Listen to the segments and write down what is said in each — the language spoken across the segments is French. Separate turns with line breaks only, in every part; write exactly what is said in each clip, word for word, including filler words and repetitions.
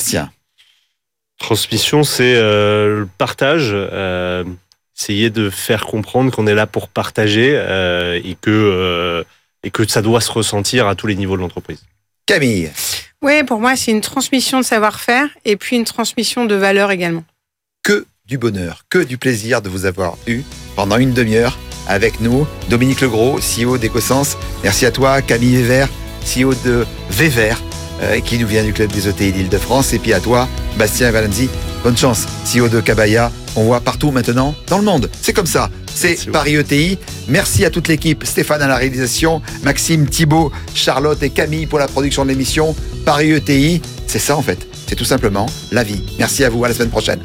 Bastien.
Transmission, c'est euh, le partage. Euh, essayer de faire comprendre qu'on est là pour partager euh, et que euh, et que ça doit se ressentir à tous les niveaux de l'entreprise.
Camille.
Oui, pour moi, c'est une transmission de savoir-faire et puis une transmission de valeurs également.
Que du bonheur, que du plaisir de vous avoir eu pendant une demi-heure avec nous. Dominique Legros, C E O d'Ecosens. Merci à toi, Camille Wever, C E O de Vever, euh, qui nous vient du club des E T I d'Île-de-France. Et puis à toi, Bastien Valenzi. Bonne chance, C E O de Kabaya. On voit partout maintenant dans le monde. C'est comme ça. C'est Merci Paris E T I. Merci à toute l'équipe. Stéphane à la réalisation, Maxime, Thibaut, Charlotte et Camille pour la production de l'émission. Paris E T I, c'est ça en fait. C'est tout simplement la vie. Merci à vous. À la semaine prochaine.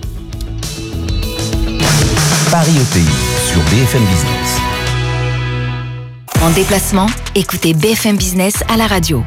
Paris E T I sur B F M Business.
En déplacement, écoutez B F M Business à la radio.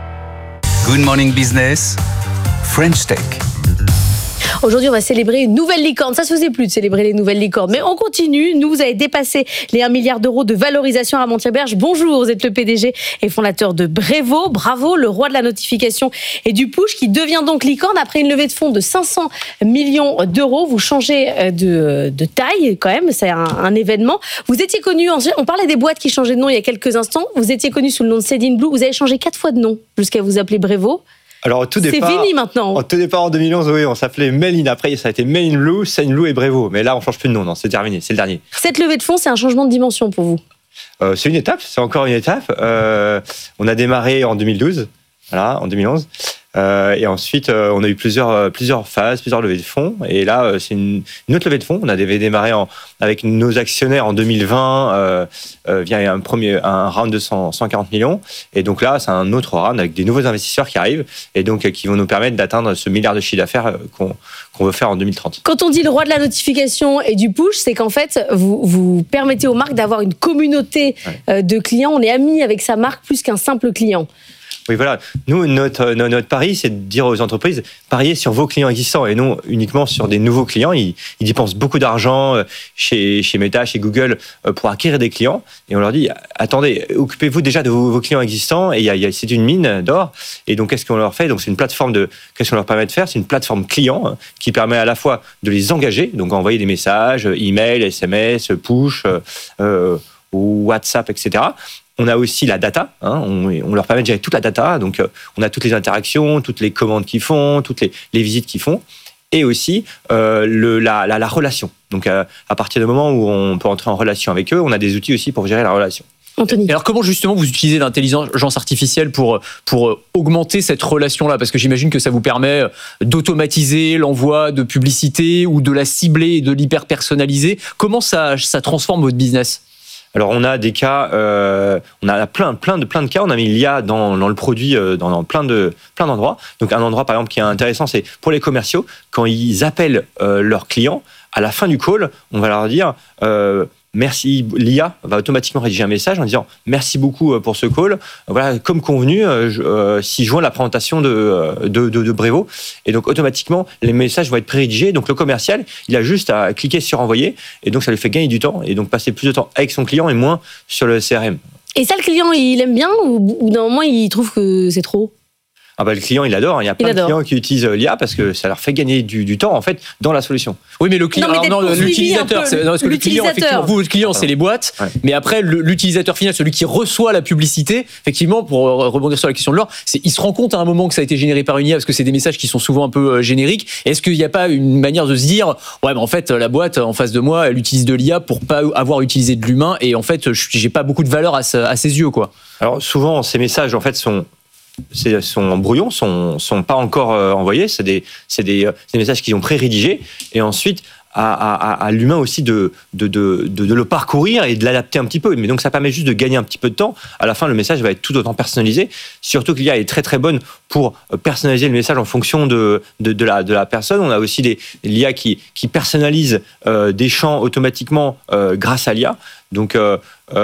Good Morning Business, French Tech.
Aujourd'hui, on va célébrer une nouvelle licorne. Ça se faisait plus de célébrer les nouvelles licornes. Mais on continue. Nous, vous avez dépassé les un milliard d'euros de valorisation à Montier-Berge. Bonjour, vous êtes le P D G et fondateur de Brevo. Bravo, le roi de la notification et du push qui devient donc licorne après une levée de fonds de cinq cents millions d'euros. Vous changez de, de taille quand même. C'est un, un événement. Vous étiez connu, on parlait des boîtes qui changeaient de nom il y a quelques instants. Vous étiez connu sous le nom de Cédine Blue. Vous avez changé quatre fois de nom jusqu'à vous appeler Brevo.
Alors, au tout départ,
c'est fini maintenant.
Au tout départ, en deux mille onze, oui, on s'appelait Mail-in. Après, ça a été Mail-in Blue, Cédine Blue et Brevo. Mais là, on change plus de nom. Non, c'est terminé. C'est le dernier.
Cette levée de fonds, c'est un changement de dimension pour vous.
Euh, c'est une étape. C'est encore une étape. Euh, on a démarré en deux mille douze. Voilà, en deux mille onze. Euh, et ensuite, euh, on a eu plusieurs, euh, plusieurs phases, plusieurs levées de fonds. Et là, euh, c'est une, une autre levée de fonds. On avait démarré en, avec nos actionnaires en deux mille vingt euh, euh, via un, premier, un round de cent, cent quarante millions. Et donc là, c'est un autre round avec des nouveaux investisseurs qui arrivent et donc euh, qui vont nous permettre d'atteindre ce milliard de chiffre d'affaires euh, qu'on, qu'on veut faire en deux mille trente.
Quand on dit le roi de la notification et du push, c'est qu'en fait, vous, vous permettez aux marques d'avoir une communauté ouais. euh, de clients. On est amis avec sa marque plus qu'un simple client.
Oui, voilà. Nous, notre, notre pari, c'est de dire aux entreprises, pariez sur vos clients existants et non uniquement sur des nouveaux clients. Ils, ils dépensent beaucoup d'argent chez, chez Meta, chez Google pour acquérir des clients. Et on leur dit, attendez, occupez-vous déjà de vos, vos clients existants. Et il y a, il y a, c'est une mine d'or. Et donc, qu'est-ce qu'on leur fait? Donc, c'est une plateforme de, qu'est-ce qu'on leur permet de faire? C'est une plateforme client qui permet à la fois de les engager, donc envoyer des messages, email, S M S, push, euh, WhatsApp, et cetera. On a aussi la data, hein, on, on leur permet de gérer toute la data, donc euh, on a toutes les interactions, toutes les commandes qu'ils font, toutes les, les visites qu'ils font, et aussi euh, le, la, la, la relation. Donc euh, à partir du moment où on peut entrer en relation avec eux, on a des outils aussi pour gérer la relation.
Anthony.
Et alors comment justement vous utilisez l'intelligence artificielle pour, pour augmenter cette relation-là? Parce que j'imagine que ça vous permet d'automatiser l'envoi de publicité ou de la cibler et de l'hyper-personnaliser. Comment ça, ça transforme votre business?
Alors on a des cas, euh, on a plein, plein de, plein de cas. On a mis l'I A dans, dans le produit, euh, dans, dans plein de, plein d'endroits. Donc un endroit par exemple qui est intéressant, c'est pour les commerciaux quand ils appellent euh, leurs clients. À la fin du call, on va leur dire euh, merci. L'I A va automatiquement rédiger un message en disant merci beaucoup pour ce call. Voilà, comme convenu, euh, euh, si joint la présentation de, de, de, de Brevo. Et donc automatiquement, les messages vont être pré-rédigés. Donc le commercial, il a juste à cliquer sur envoyer. Et donc ça lui fait gagner du temps et donc passer plus de temps avec son client et moins sur le C R M.
Et ça, le client, il aime bien ou, ou d'un moment, il trouve que c'est trop?
Ah bah, le client, il adore. Il y a plein
il
de clients qui utilisent l'I A parce que ça leur fait gagner du, du temps en fait dans la solution.
Oui, mais le client,
non, mais
alors, non, l'utilisateur, c'est, non, parce que le client, effectivement, vous, votre client, c'est les boîtes, ouais. Mais après, le, l'utilisateur final, celui qui reçoit la publicité, effectivement, pour rebondir sur la question de Laure, c'est, il se rend compte à un moment que ça a été généré par une I A parce que c'est des messages qui sont souvent un peu euh, génériques. Est-ce qu'il n'y a pas une manière de se dire, ouais, mais en fait, la boîte en face de moi, elle utilise de l'I A pour pas avoir utilisé de l'humain et en fait, j'ai pas beaucoup de valeur à, à ses yeux, quoi.
Alors souvent, ces messages, en fait, sont C'est, sont brouillons, sont, sont pas encore euh, envoyés. C'est des, c'est des, euh, des messages qui ont pré-rédigés. Et ensuite, à, à, à l'humain aussi de, de, de, de, de le parcourir et de l'adapter un petit peu. Mais donc, ça permet juste de gagner un petit peu de temps. À la fin, le message va être tout autant personnalisé. Surtout que l'I A est très, très bonne pour personnaliser le message en fonction de, de, de, la, de la personne. On a aussi des, l'I A qui, qui personnalise euh, des champs automatiquement euh, grâce à l'I A. Donc, euh,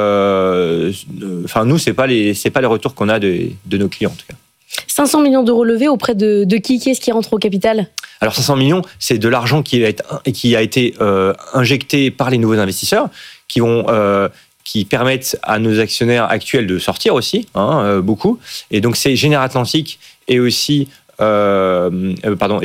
euh, enfin, nous, c'est pas les, c'est pas les retours qu'on a de, de nos clients, en tout cas.
cinq cents millions d'euros levés auprès de, de qui? Qui est-ce qui rentre au capital?
Alors, cinq cents millions, c'est de l'argent qui a été, qui a été euh, injecté par les nouveaux investisseurs qui vont, euh, qui permettent à nos actionnaires actuels de sortir aussi, hein, euh, beaucoup. Et donc, c'est Général Atlantique et aussi, euh, euh, pardon,